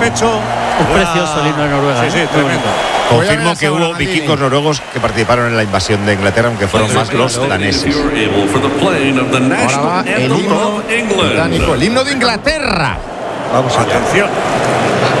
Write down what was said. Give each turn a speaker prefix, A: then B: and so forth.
A: hecho
B: un precioso himno de Noruega.
A: Sí, tremendo.
C: Confirmo que hubo vikingos noruegos que participaron en la invasión de Inglaterra, aunque fueron más los daneses.
D: Ahora va el himno británico, el himno de Inglaterra.
A: Vamos, atención.